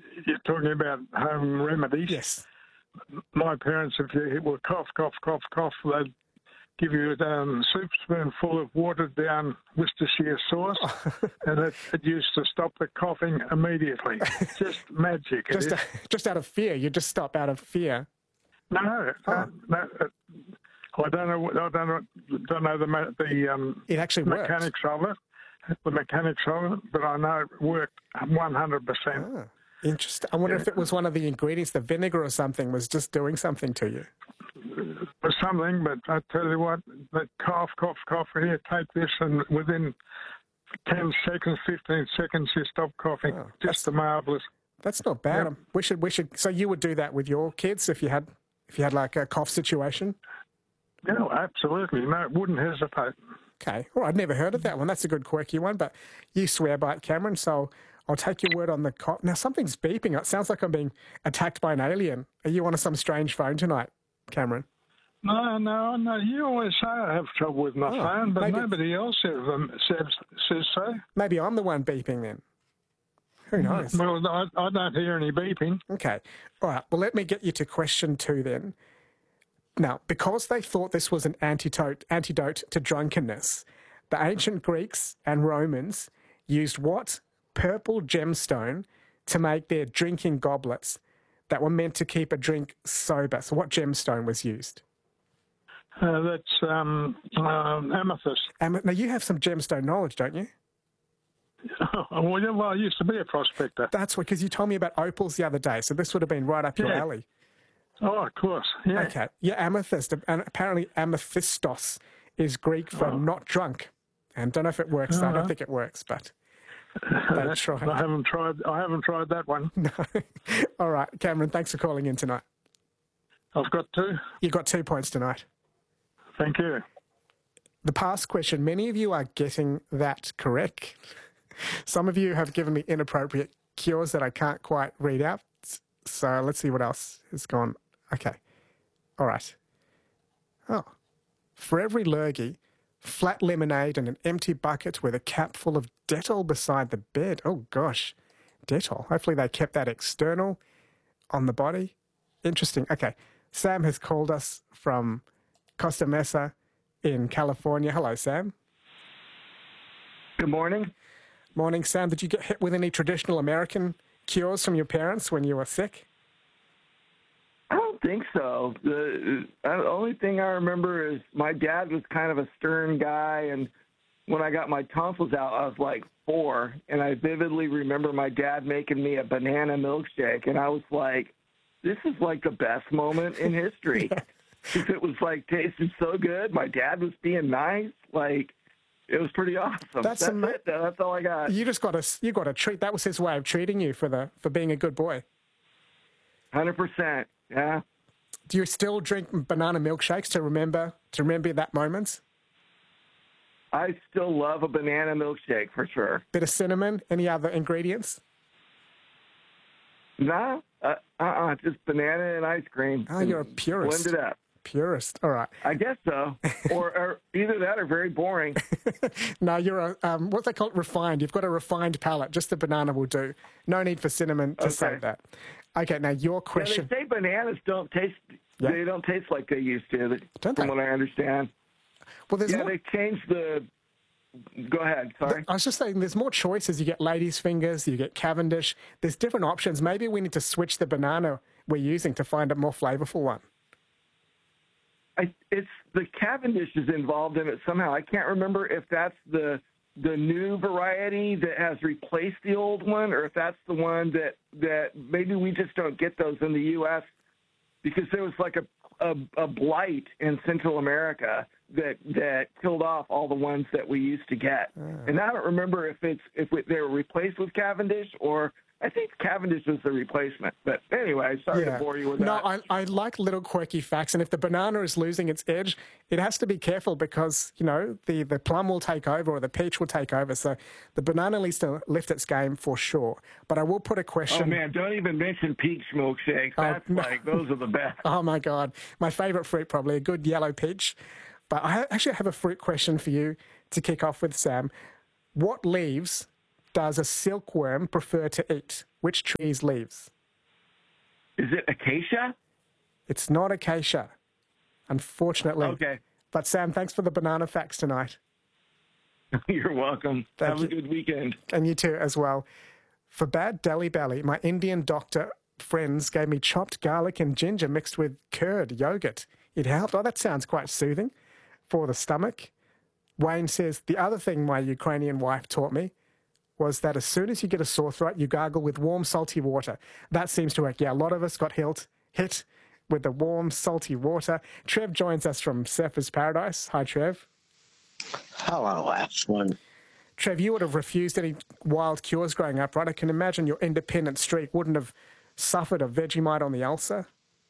you're talking about home remedies. Yes. My parents, if you were cough, they'd give you a soup spoonful of watered down Worcestershire sauce, and it used to stop the coughing immediately. Just magic. Just out of fear. You just stop out of fear. No. I don't know the it actually mechanics of it. The mechanics of it, but I know it worked 100%. Interesting. I wonder if it was one of the ingredients, the vinegar or something, was just doing something to you. For something, but I tell you what, that cough, here, take this, and within 10 seconds, 15 seconds, you stop coughing. Just marvellous. That's not bad. Yep. We should. So you would do that with your kids if you had like a cough situation? Yeah, absolutely. No, wouldn't hesitate. Okay. Well, I'd never heard of that one. That's a good quirky one, but you swear by it, Cameron, so I'll take your word on the cough. Now, something's beeping. It sounds like I'm being attacked by an alien. Are you on some strange phone tonight, Cameron? No. You always say I have trouble with my phone, but nobody else says so. Maybe I'm the one beeping then. Who knows? Well, I don't hear any beeping. Okay. All right. Well, let me get you to question 2 then. Now, because they thought this was an antidote to drunkenness, the ancient Greeks and Romans used what purple gemstone to make their drinking goblets that were meant to keep a drink sober? So what gemstone was used? That's amethyst. Now, you have some gemstone knowledge, don't you? Well, I used to be a prospector. That's because you told me about opals the other day, so this would have been right up your alley. Oh, of course, yeah. Okay, yeah, amethyst, and apparently amethystos is Greek for not drunk. And don't know if it works. I don't think it works, but they tried. I haven't tried that one. No. All right, Cameron, thanks for calling in tonight. I've got 2. You've got 2 points tonight. Thank you. The past question, many of you are getting that correct. Some of you have given me inappropriate cures that I can't quite read out. So let's see what else has gone. Okay. All right. Oh. For every lurgy, flat lemonade and an empty bucket with a cap full of Dettol beside the bed. Oh, gosh. Dettol. Hopefully they kept that external on the body. Interesting. Okay. Sam has called us from Costa Mesa in California. Hello, Sam. Good morning. Morning, Sam. Did you get hit with any traditional American cures from your parents when you were sick? I don't think so. The only thing I remember is my dad was kind of a stern guy, and when I got my tonsils out, I was like 4, and I vividly remember my dad making me a banana milkshake, and I was like, this is like the best moment in history. Because it was like tasted so good. My dad was being nice. Like, it was pretty awesome. That's it. That's all I got. You got a treat. That was his way of treating you for being a good boy. 100%. Yeah. Do you still drink banana milkshakes to remember that moment? I still love a banana milkshake for sure. Bit of cinnamon. Any other ingredients? No. Just banana and ice cream. Oh, you're a purist. Blend it up. Purist. All right. I guess so. or either that or very boring. No, you're what they call it, refined. You've got a refined palate. Just the banana will do. No need for cinnamon to save that. Okay, now your question. Yeah, they say bananas don't taste. Yeah. They don't taste like they used to. From what I understand. Well, they changed the. Go ahead. Sorry. I was just saying, there's more choices. You get ladies' fingers. You get Cavendish. There's different options. Maybe we need to switch the banana we're using to find a more flavorful one. It's the Cavendish is involved in it somehow. I can't remember if that's the new variety that has replaced the old one, or if that's the one that maybe we just don't get those in the U.S. because there was like a blight in Central America that killed off all the ones that we used to get. And I don't remember if they were replaced with Cavendish, or I think Cavendish was the replacement. But anyway, sorry to bore you with that. No, I like little quirky facts. And if the banana is losing its edge, it has to be careful because, the plum will take over or the peach will take over. So the banana needs to lift its game for sure. But I will put a question. Oh, man, don't even mention peach milkshakes. That's those are the best. Oh, my God. My favorite fruit, probably, a good yellow peach. But I actually have a fruit question for you to kick off with, Sam. What leaves does a silkworm prefer to eat? Which tree's leaves? Is it acacia? It's not acacia, unfortunately. Okay. But Sam, thanks for the banana facts tonight. You're welcome. Thank Have you. a good weekend. And you too as well. For bad Delhi belly, my Indian doctor friends gave me chopped garlic and ginger mixed with curd yogurt. It helped. Oh, that sounds quite soothing for the stomach. Wayne says, the other thing my Ukrainian wife taught me was that as soon as you get a sore throat, you gargle with warm, salty water. That seems to work. Yeah, a lot of us got hit with the warm, salty water. Trev joins us from Surfers Paradise. Hi, Trev. Hello, Ashwin. Trev, you would have refused any wild cures growing up, right? I can imagine your independent streak wouldn't have suffered a Vegemite on the ulcer.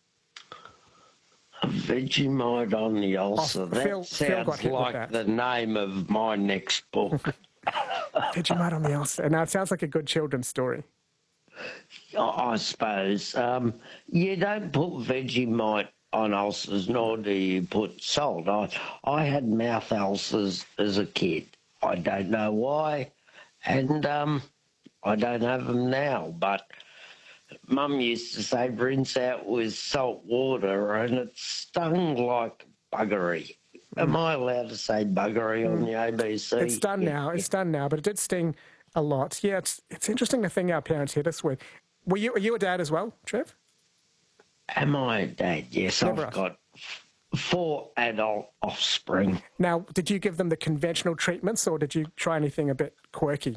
A Vegemite on the ulcer. Phil That got sounds hit with like that. the name of my next book. Vegemite on the ulcer. Now, it sounds like a good children's story. I suppose. You don't put Vegemite on ulcers, nor do you put salt. I had mouth ulcers as a kid. I don't know why, and I don't have them now, but Mum used to say rinse out with salt water, and it stung like buggery. Am I allowed to say buggery on the ABC? It's done now. It's done now, but it did sting a lot. Yeah, it's interesting the thing our parents hit us with. Are you a dad as well, Trev? Am I a dad? Yes, Never I've asked. got 4 adult offspring. Now, did you give them the conventional treatments or did you try anything a bit quirky?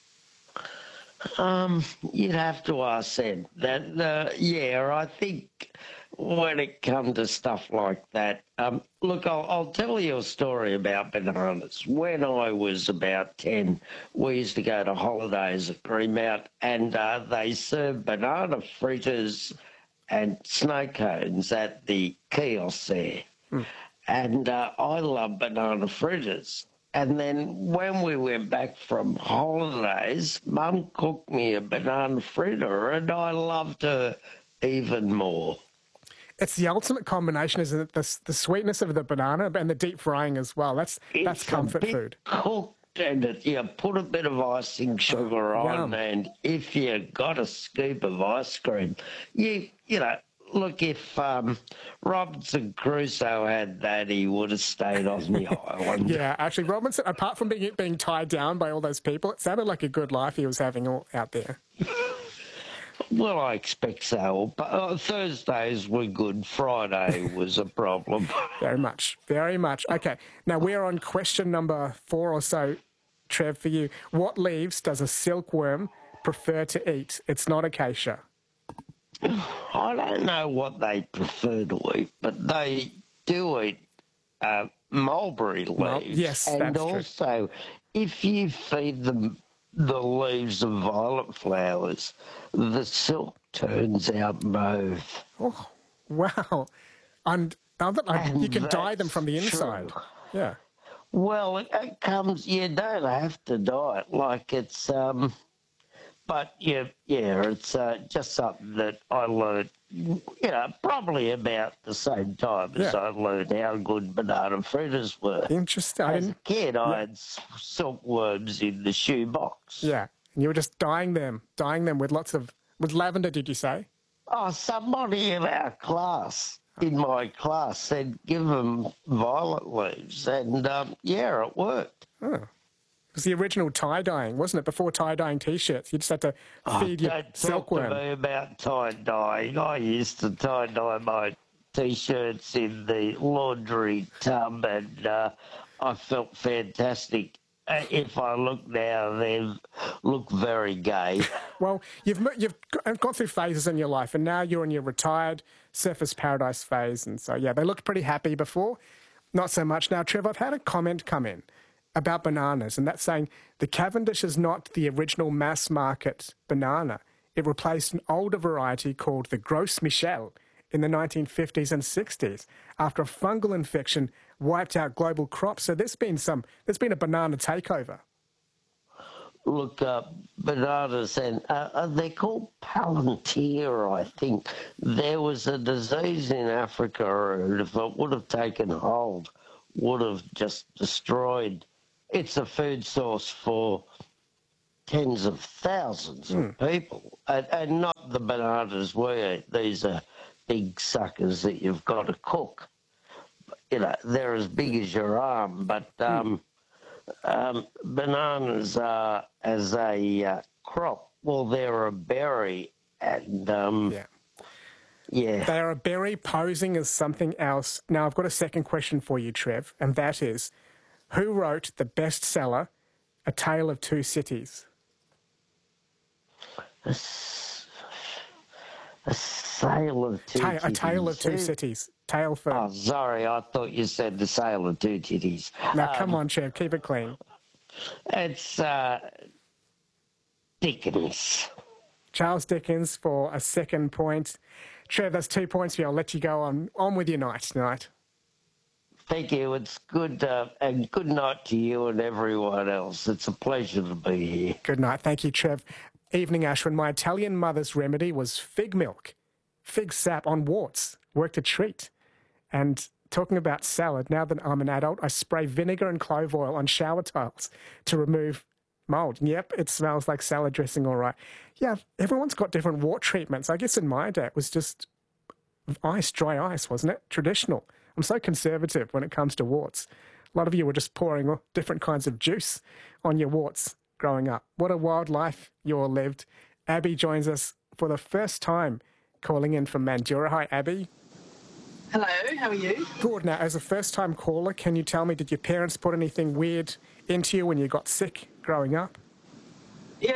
You'd have to ask them. Yeah, I think when it comes to stuff like that, look, I'll tell you a story about bananas. When I was about 10, we used to go to holidays at Greenmount, and they served banana fritters and snow cones at the kiosk there. And I love banana fritters. And then when we went back from holidays, Mum cooked me a banana fritter, and I loved her even more. It's the ultimate combination, isn't it? The sweetness of the banana and the deep frying as well. That's comfort It's a bit food. cooked, and you put a bit of icing sugar on, Yum. and if you got a scoop of ice cream, you know. Look, if Robinson Crusoe had that, he would have stayed on the island. Yeah, actually, Robinson, apart from being tied down by all those people, it sounded like a good life he was having all out there. Well, I expect so. But Thursdays were good. Friday was a problem. Very much, very much. Okay, now we're on question number 4 or so, Trev, for you. What leaves does a silkworm prefer to eat? It's not acacia. I don't know what they prefer to eat, but they do eat mulberry leaves. Yes, and that's true. also, if you feed them the leaves of violet flowers, the silk turns out mauve. Oh, wow. And you can dye them from the that's inside. true. Yeah. Well, it comes. You don't have to dye it like it's. But yeah, it's just something that I learned, probably about the same time as Yeah. I learned how good banana fritters were. Interesting. As a kid, I had silkworms in the shoebox. Yeah. And you were just dyeing them with lavender, did you say? Oh, somebody in our class, in my class, said give them violet leaves, and it worked. Oh. It was the original tie-dyeing, wasn't it? Before tie-dyeing T-shirts, you just had to feed your Don't talk silkworm. to me about tie-dyeing. I used to tie-dye my T-shirts in the laundry tub, and I felt fantastic. If I look now, they look very gay. Well, you've gone through phases in your life, and now you're in your retired Surfers Paradise phase. And so, yeah, they looked pretty happy before. Not so much now. Trevor, I've had a comment come in about bananas, and that's saying the Cavendish is not the original mass market banana. It replaced an older variety called the Gros Michel in the 1950s and 60s after a fungal infection wiped out global crops. So there's been a banana takeover. Look, bananas, and they're called Palantir, I think. There was a disease in Africa, and if it would have taken hold, would have just destroyed. It's a food source for tens of thousands of people, and not the bananas we eat. These are big suckers that you've got to cook. You know, they're as big as your arm, but bananas are, as a crop, well, they're a berry, and yeah. They are a berry posing as something else. Now, I've got a second question for you, Trev, and that is, who wrote the bestseller, A Tale of Two Cities? A Tale of Two Cities. A Tale of Two Cities. Tale for... Oh, sorry, I thought you said The Tale of Two Cities. Now, come on, Trev, keep it clean. It's Dickens. Charles Dickens for a second point. Trev, that's 2 points for you. I'll let you go on with your night tonight. Thank you. It's good, and good night to you and everyone else. It's a pleasure to be here. Good night. Thank you, Trev. Evening, Ashwin. My Italian mother's remedy was fig milk. Fig sap on warts. Worked a treat. And talking about salad, now that I'm an adult, I spray vinegar and clove oil on shower tiles to remove mold. Yep, it smells like salad dressing, all right. Yeah, everyone's got different wart treatments. I guess in my day it was just ice, dry ice, wasn't it? Traditional. I'm so conservative when it comes to warts. A lot of you were just pouring different kinds of juice on your warts growing up. What a wild life you all lived. Abby joins us for the first time calling in from Mandurah. Hi, Abby. Hello, how are you? Good. Now, as a first-time caller, can you tell me, did your parents put anything weird into you when you got sick growing up? Yeah,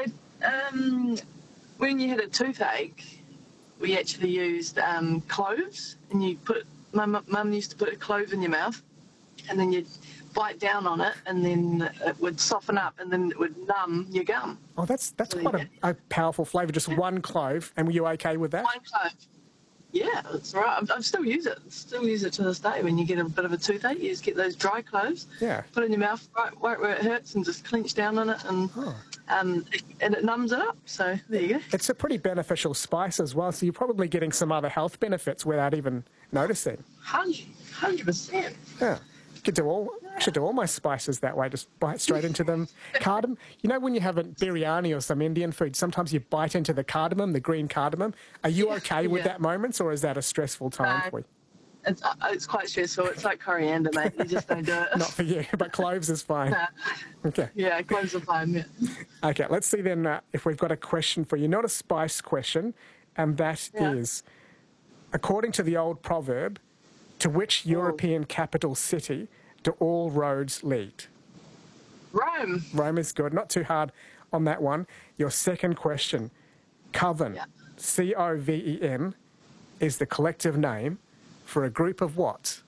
when you had a toothache, we actually used cloves, and you put. My mum used to put a clove in your mouth, and then you'd bite down on it, and then it would soften up, and then it would numb your gum. Oh, that's quite a powerful flavour. Just one clove, and were you okay with that? One clove. Yeah, that's right. I still use it. Still use it to this day. When you get a bit of a toothache, you just get those dry cloves. Yeah. Put it in your mouth right where it hurts, and just clench down on it, and it numbs it up. So there you go. It's a pretty beneficial spice as well. So you're probably getting some other health benefits without even noticing. 100%. Yeah. Should do all my spices that way, just bite straight into them. Cardamom, you know when you have a biryani or some Indian food, sometimes you bite into the cardamom, the green cardamom. Are you okay with that moment, or is that a stressful time for you? It's quite stressful. It's like coriander, mate. You just don't do it. Not for you, but cloves is fine. Okay. Yeah, cloves are fine, yeah. Okay, let's see then if we've got a question for you. Not a spice question, and that is, according to the old proverb, to which European capital city do all roads lead? Rome. Rome is good. Not too hard on that one. Your second question. Coven, C-O-V-E-N, is the collective name for a group of what?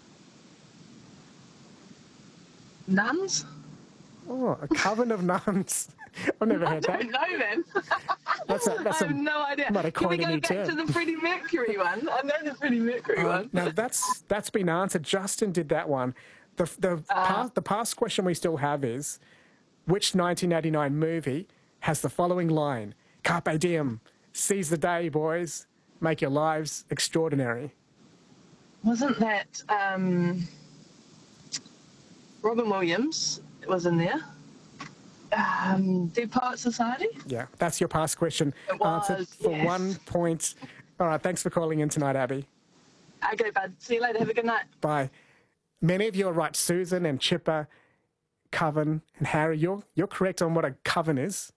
Nuns? Oh, a coven of nuns. I've never heard that. I don't know them. That's I have no idea. Can we go back to the Freddie Mercury one? I know the Freddie Mercury one. Now, that's been answered. Justin did that one. The past question we still have is, which 1989 movie has the following line? Carpe diem. Seize the day, boys. Make your lives extraordinary. Wasn't that Robin Williams was in there? Dead Poets Society? Yeah, that's your past question. Answered for 1 point. All right, thanks for calling in tonight, Abby. Okay, bud. See you later. Have a good night. Bye. Many of you are right. Susan and Chipper, coven, and Harry, you're correct on what a coven is.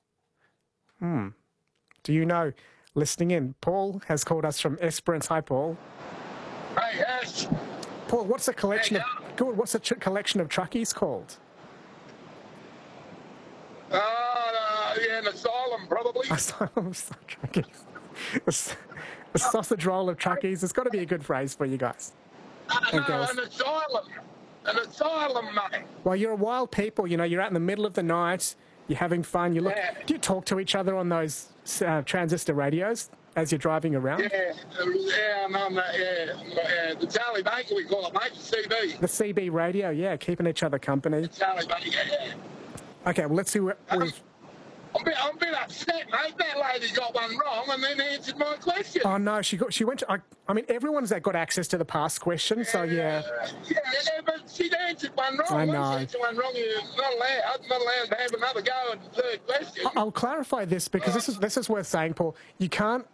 Do you know? Listening in, Paul has called us from Esperance. Hi, Paul. Hey, Ash. Paul, what's a collection of collection of truckies called? Yeah, an asylum, probably. Asylum truckies. A sausage roll of truckies. It's got to be a good phrase for you guys. No, an asylum. An asylum, mate. Well, you're a wild people. You know, you're out in the middle of the night. You're having fun. Do you talk to each other on those transistor radios as you're driving around? Yeah, the Charlie Baker, we call it, mate, the CB. The CB radio, yeah, keeping each other company. The Charlie Baker, yeah. Okay, well, let's see what we've... I'm a bit upset, mate. That lady got one wrong and then answered my question. Oh no, she went to. I mean, everyone's got access to the past question, so yeah. Yeah, but she'd answered one wrong. I know. Once she answered one wrong, you're not allowed to have another go at the third question. I'll clarify this because this is worth saying, Paul. You can't